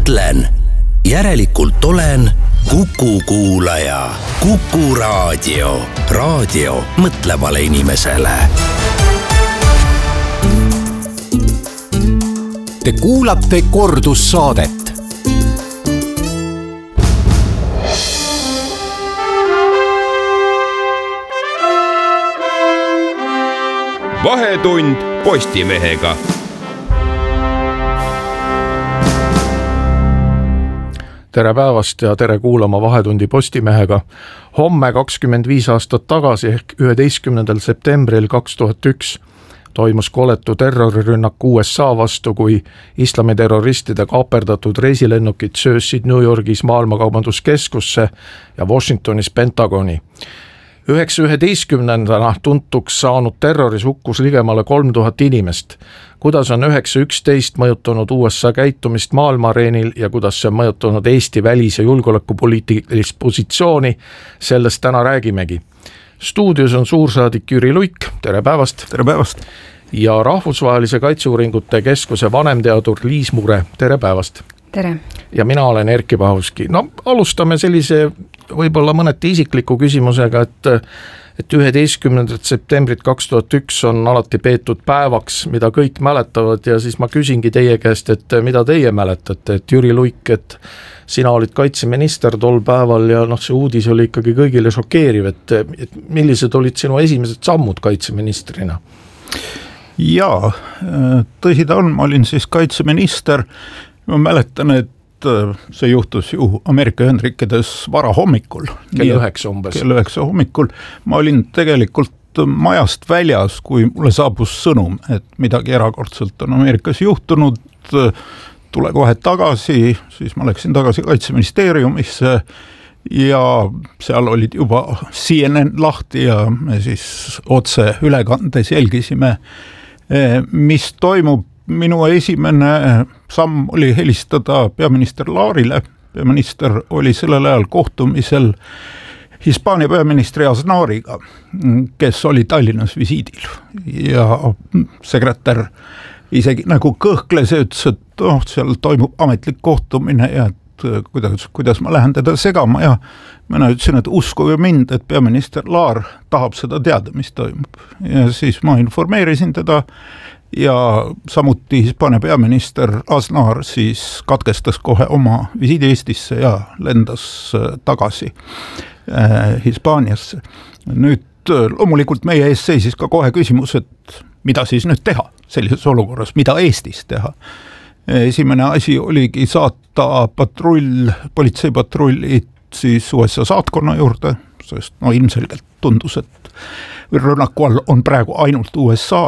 mõtlen, järelikult olen Kuku kuulaja. Kuku raadio. Raadio mõtlevale inimesele. Te kuulate kordussaadet. Vahetund Postimehega. Tere päevast ja tere kuulama Vahetundi Postimehega. Homme 25 aastat tagasi ehk 11. septembril 2001 toimus koletu terrorirünnak USA vastu, kui islamiterroristide kaaperdatud reisilennukid söösid New Yorgis maailmakaubanduskeskusse ja Washingtonis Pentagoni. 9.11. tuntuks saanud terroris hukkus ligemale 3000 inimest. Kuidas on 9.11 mõjutanud USA käitumist maailmaareenil ja kuidas see on mõjutanud Eesti välis- ja julgeolekupoliitilist positsiooni, sellest täna räägimegi. Stuudios on suursaadik Jüri Luik, tere päevast. Tere päevast. Ja Rahvusvahelise Kaitseuuringute Keskuse vanemteadur Liis Mure, tere päevast. Tere. Ja mina olen Erkki Pahuski. No alustame sellise võib-olla mõneti isikliku küsimusega, et 11. septembrit 2001 on alati peetud päevaks, mida kõik mäletavad ja siis ma küsingi teie käest, et mida teie mäletate, et Jüri Luik, et sina olid kaitseminister tol päeval ja see uudis oli ikkagi kõigile šokeeriv, et millised olid sinu esimesed sammud kaitseministrina? Jaa, tõsi ta on, ma olin siis kaitseminister, ma mäletan, et see juhtus ju Ameerika Ühendriikides varahommikul. Kell 9 umbes. Kell 9 hommikul. Ma olin tegelikult majast väljas, kui mulle saabus sõnum, et midagi erakordselt on Ameerikas juhtunud, tule kohe tagasi, siis ma läksin tagasi kaitseministeeriumisse ja seal olid juba CNN lahti ja me siis otse ülekandes jälgisime, mis toimub. Minu esimene samm oli helistada peaminister Laarile. Peaminister oli sellel ajal kohtumisel Hispaania peaministri Aznariga, kes oli Tallinnas visiidil. Ja sekretär isegi nagu kõhkles ja ütles, et seal toimub ametlik kohtumine ja kuidas ma lähen teda segama ja mina ütlesin, et uskuge mind, et peaminister Laar tahab seda teada, mis toimub. Ja siis ma informeerisin teda ja samuti Hispaania peaminister Aznar siis katkestas kohe oma visiidi Eestisse ja lendas tagasi Hispaaniasse. Nüüd loomulikult meie ees seisis ka kohe küsimus, et mida siis nüüd teha sellises olukorras, mida Eestis teha. Esimene asi oligi saata politseipatrullid siis USA saatkonna juurde, sest ilmselgelt tundus, et rünnaku all on praegu ainult USA.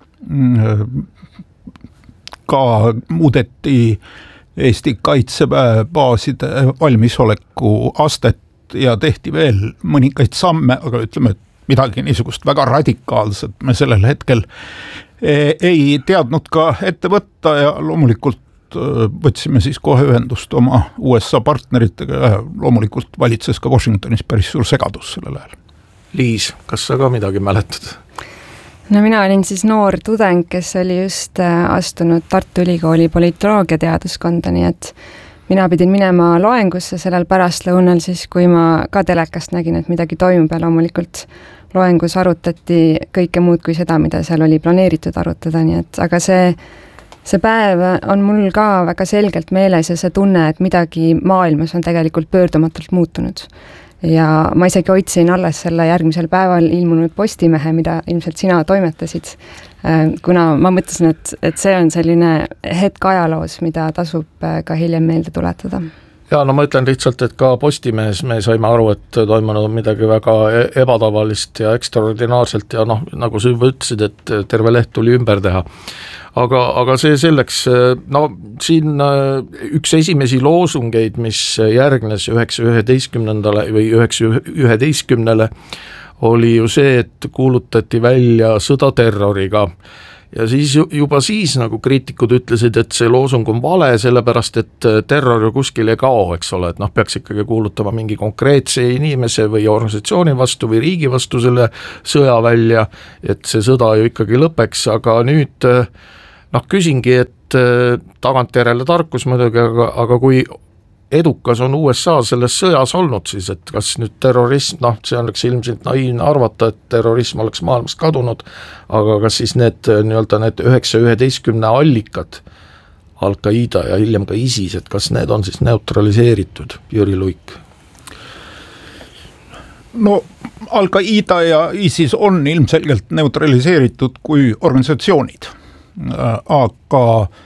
Ka muudeti Eesti kaitseväe baaside valmisoleku astet ja tehti veel mõningaid samme, aga ütleme, et midagi niisugust väga radikaalset me sellel hetkel ei teadnud ka ette võtta ja loomulikult võtsime siis kohe ühendust oma USA partneritega ja loomulikult valitses ka Washingtonis päris suur segadus sellel ajal. Liis, kas sa ka midagi mäletad? No mina olin siis noor tudeng, kes oli just astunud Tartu Ülikooli politoloogia teaduskonda, nii et mina pidin minema loengusse sellel pärastlõunal siis, kui ma ka telekast nägin, et midagi toimub ja loomulikult loengus arutati kõike muud kui seda, mida seal oli planeeritud arutada, nii et aga see päev on mul ka väga selgelt meeles ja see tunne, et midagi maailmas on tegelikult pöördumatult muutunud. Ja ma isegi hoidsin alles selle järgmisel päeval ilmunud Postimehe, mida ilmselt sina toimetasid, kuna ma mõtlesin, et see on selline hetk ajaloos, mida tasub ka hiljem meelde tuletada. Ja no ma ütlen lihtsalt, et ka Postimehes me saime aru, et toimunud midagi väga ebatavalist ja ekstraordinaarselt ja nagu sa juba ütlesid, et terve leht tuli ümber teha. Aga see selleks, siin üks esimesi loosungeid, mis järgnes 9.11. või 9.11. oli ju see, et kuulutati välja sõda terroriga. Ja siis juba siis nagu kriitikud ütlesid, et see loosung on vale, sellepärast et terror ju kuskil ei kao, eks ole, et peaks ikkagi kuulutama mingi konkreetse inimese või organisatsiooni vastu või riigi vastu selle sõja välja, et see sõda ju ikkagi lõpeks, aga nüüd küsingi, et tagantjärele tarkus muidugi, aga kui edukas on USA selles sõjas olnud siis, et kas nüüd terrorism, see oleks ilmselt naiivne arvata, et terrorism oleks maailmast kadunud, aga kas siis need 9-11 allikad, Al-Qaeda ja hiljem ka ISIS, et kas need on siis neutraliseeritud, Jüri Luik? No Al-Qaeda ja ISIS on ilmselgelt neutraliseeritud kui organisatsioonid, aga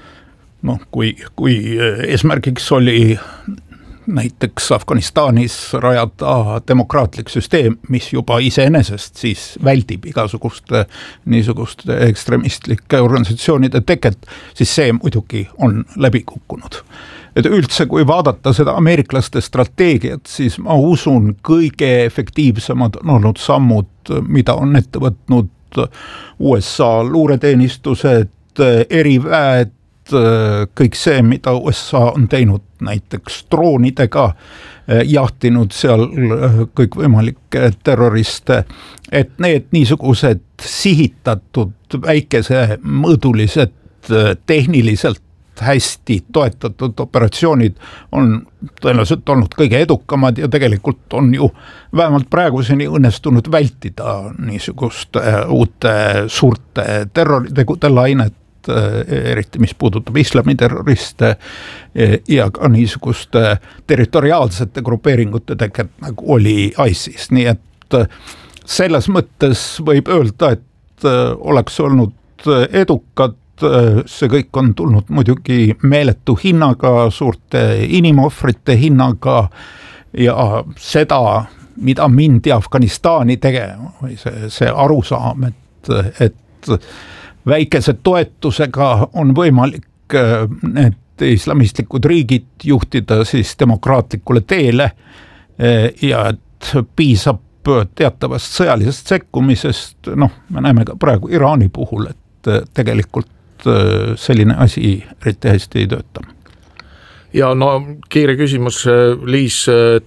kui eesmärgiks oli näiteks Afganistanis rajada demokraatlik süsteem, mis juba iseenesest siis väldib igasuguste niisuguste ekstremistlike organisatsioonide teket, siis see muidugi on läbi kukkunud. Et üldse, kui vaadata seda ameeriklaste strateegiat, siis ma usun, kõige efektiivsemad on olnud sammud, mida on ette võtnud USA luureteenistused, eriväed, kõik see, mida USA on teinud näiteks droonidega, jahtinud seal kõikvõimalikke terroriste, et need niisugused sihitatud väikese mõõdulised tehniliselt hästi toetatud operatsioonid on tõenäoliselt olnud kõige edukamad ja tegelikult on ju vähemalt praeguseni õnnestunud vältida niisugust uute suurte terroritegude lainet, eriti mis puudutab islamiterroriste ja ka niisuguste territoriaalsete grupeeringute teket, nagu oli ISIS, nii et selles mõttes võib öelda, et oleks olnud edukad, see kõik on tulnud muidugi meeletu hinnaga, suurte inimohvrite hinnaga ja seda, mida mindi Afganistani tegema, või see arusaam, et väikese toetusega on võimalik need islamistlikud riigid juhtida siis demokraatlikule teele ja et piisab teatavast sõjalisest sekkumisest, me näeme ka praegu Iraani puhul, et tegelikult selline asi eriti hästi ei tööta. Ja kiire küsimus, Liis,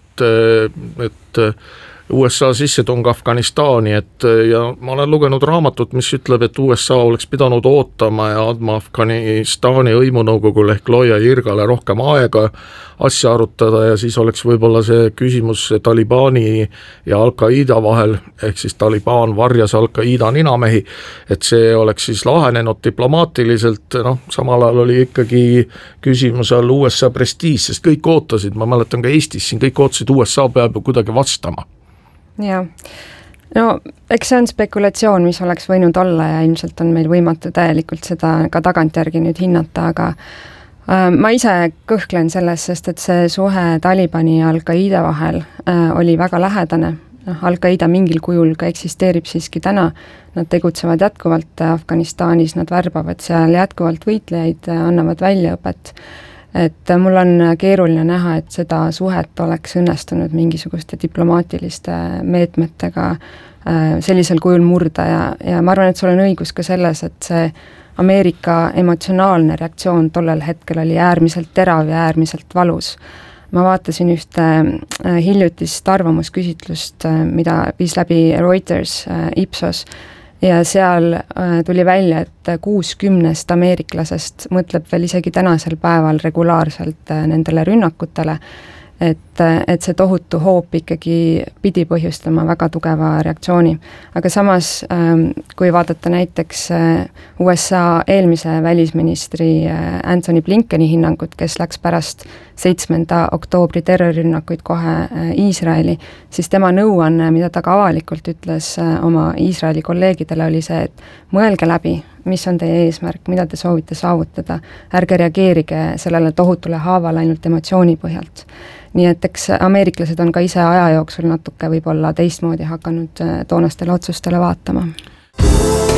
et USA sissetung Afganistani, ja ma olen lugenud raamatut, mis ütleb, et USA oleks pidanud ootama ja andma Afganistani hõimunõukogule ehk Loia Jirgale rohkem aega asja arutada ja siis oleks võib-olla see küsimus Talibani ja Al-Qaeda vahel, ehk siis Taliban varjas Al-Qaeda ninamehi, et see oleks siis lahenenud diplomaatiliselt, samal ajal oli ikkagi küsimus all USA prestiis, sest kõik ootasid, ma mäletan ka Eestis siin, kõik ootasid, USA peab kuidagi vastama. Jaa, eks see on spekulatsioon, mis oleks võinud olla ja ilmselt on meil võimatu täielikult seda ka tagantjärgi nüüd hinnata, aga ma ise kõhklen selles, sest et see suhe Talibani ja Al-Qaeda vahel oli väga lähedane. Al-Qaeda mingil kujul ka eksisteerib siiski täna, nad tegutsevad jätkuvalt Afganistanis, nad värbavad seal jätkuvalt võitlejaid, annavad väljaõpet. Et mul on keeruline näha, et seda suhet oleks õnnestunud mingisuguste diplomaatiliste meetmetega sellisel kujul murda ja ma arvan, et sul on õigus ka selles, et see Ameerika emotsionaalne reaktsioon tollel hetkel oli äärmiselt terav ja äärmiselt valus. Ma vaatasin ühte hiljutist arvamusküsitlust, mida viis läbi Reuters Ipsos, ja seal tuli välja, et 60 ameeriklasest mõtleb veel isegi tänasel päeval regulaarselt nendele rünnakutele, et see tohutu hoop ikkagi pidi põhjustama väga tugeva reaktsiooni. Aga samas, kui vaadata näiteks USA eelmise välisministri Antony Blinkeni hinnangut, kes läks pärast 7. oktoobri terrorirünnakuid kohe Iisraeli, siis tema nõuanne, mida ta ka avalikult ütles oma Iisraeli kolleegidele, oli see, et mõelge läbi, mis on teie eesmärk, mida te soovite saavutada, ärge reageerige sellele tohutule haavale ainult emotsiooni põhjalt. Nii et eks ameeriklased on ka ise aja jooksul natuke võib-olla teistmoodi hakanud toonastele otsustele vaatama.